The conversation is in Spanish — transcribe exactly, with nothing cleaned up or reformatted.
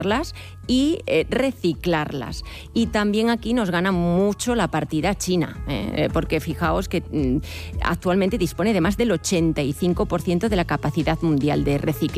y eh, reciclarlas. Y también aquí nos gana mucho la partida China, ¿eh? porque fijaos que mm, actualmente dispone de más del ochenta y cinco por ciento de la capacidad mundial de reciclaje.